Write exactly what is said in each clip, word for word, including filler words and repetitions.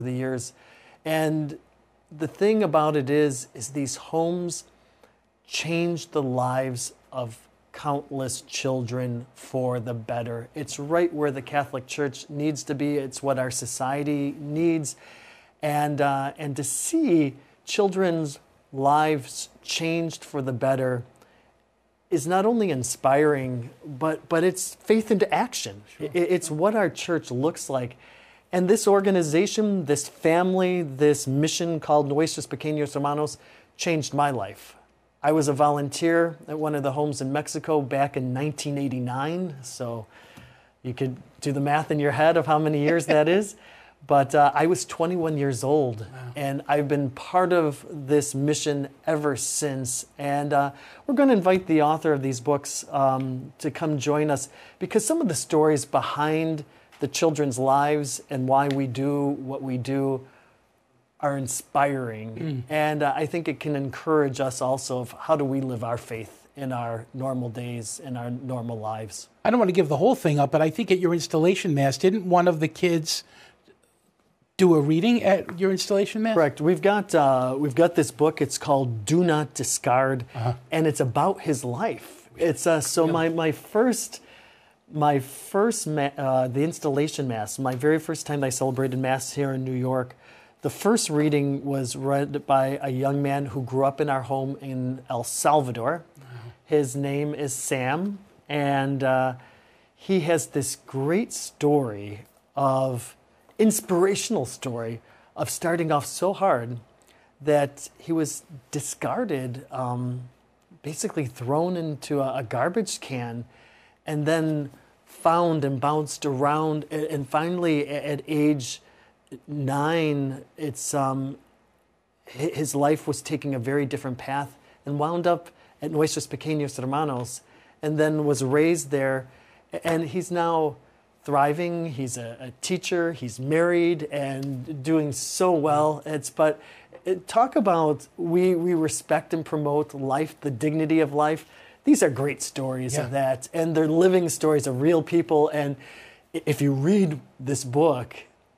the years. And the thing about it is, is these homes changed the lives of countless children for the better. It's right where the Catholic Church needs to be. It's what our society needs. And, uh, and to see children's lives changed for the better is not only inspiring, but, but it's faith into action. Sure. It, it's what our church looks like. And this organization, this family, this mission called Nuestros Pequeños Hermanos changed my life. I was a volunteer at one of the homes in Mexico back in nineteen eighty-nine, so you could do the math in your head of how many years that is. But uh, I was twenty-one years old, wow. And I've been part of this mission ever since. And uh, we're going to invite the author of these books um, to come join us, because some of the stories behind the children's lives and why we do what we do are inspiring. Mm. And uh, I think it can encourage us also of how do we live our faith in our normal days, in our normal lives. I don't want to give the whole thing up, but I think at your installation mass, didn't one of the kids do a reading at your installation mass? Correct. We've got uh, we've got this book. It's called Do Not Discard, uh-huh. and it's about his life. It's uh, so really? my my first my first ma- uh, the installation mass. My very first time I celebrated mass here in New York. The first reading was read by a young man who grew up in our home in El Salvador. Wow. His name is Sam, and uh, he has this great story of inspirational story of starting off so hard that he was discarded, um, basically thrown into a, a garbage can, and then found and bounced around, and, and finally at, at age nine, it's um, his life was taking a very different path, and wound up at Nuestros Pequeños Hermanos, and then was raised there, and he's now thriving. He's a, a teacher. He's married and doing so well. It's but it, talk about we we respect and promote life, the dignity of life. These are great stories yeah. of that, and they're living stories of real people. And if you read this book,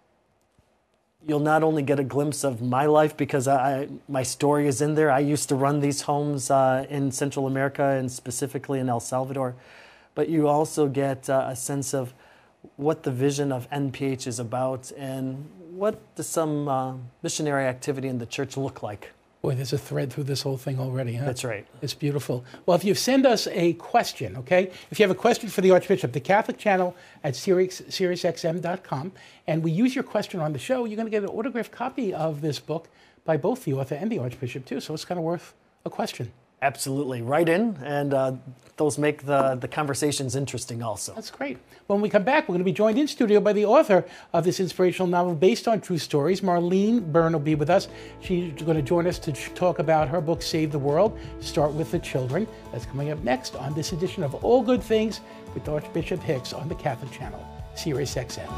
you'll not only get a glimpse of my life, because I, my story is in there. I used to run these homes uh, in Central America and specifically in El Salvador, but you also get uh, a sense of what the vision of N P H is about, and what does some uh, missionary activity in the church look like. Boy, there's a thread through this whole thing already, huh? That's right. It's beautiful. Well, if you send us a question, okay? If you have a question for the Archbishop, the Catholic channel at Sirius, Sirius X M dot com, and we use your question on the show, you're going to get an autographed copy of this book by both the author and the Archbishop, too, so it's kind of worth a question. Absolutely. Write in, and uh, those make the, the conversations interesting also. That's great. When we come back, we're going to be joined in studio by the author of this inspirational novel based on true stories. Marlene Byrne will be with us. She's going to join us to talk about her book, Save the World, Start with the Children. That's coming up next on this edition of All Good Things with Archbishop Hicks on the Catholic Channel, Sirius X M.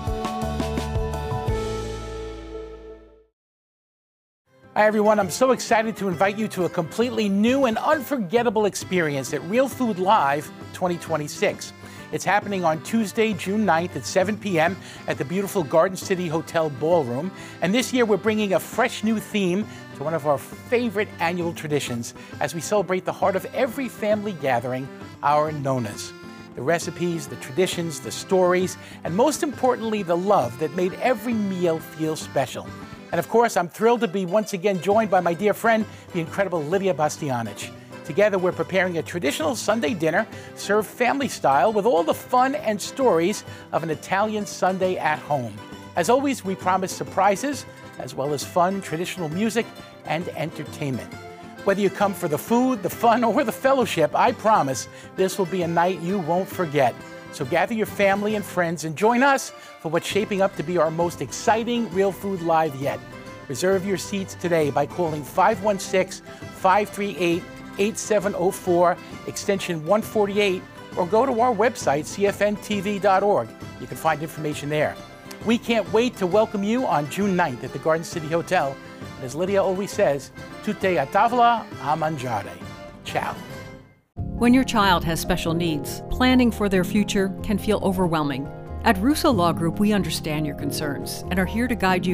Hi, everyone. I'm so excited to invite you to a completely new and unforgettable experience at Real Food Live twenty twenty-six. It's happening on Tuesday, June ninth at seven p.m. at the beautiful Garden City Hotel Ballroom. And this year, we're bringing a fresh new theme to one of our favorite annual traditions as we celebrate the heart of every family gathering, our nonas. The recipes, the traditions, the stories, and most importantly, the love that made every meal feel special. And of course, I'm thrilled to be once again joined by my dear friend, the incredible Lydia Bastianich. Together, we're preparing a traditional Sunday dinner served family style with all the fun and stories of an Italian Sunday at home. As always, we promise surprises, as well as fun, traditional music, and entertainment. Whether you come for the food, the fun, or the fellowship, I promise this will be a night you won't forget. So gather your family and friends and join us for what's shaping up to be our most exciting Real Food Live yet. Reserve your seats today by calling five one six, five three eight, eight seven zero four, extension one forty-eight, or go to our website, c f n t v dot org. You can find information there. We can't wait to welcome you on June ninth at the Garden City Hotel. And as Lydia always says, tutte a tavola a mangiare. Ciao. When your child has special needs, planning for their future can feel overwhelming. At Russo Law Group, we understand your concerns and are here to guide you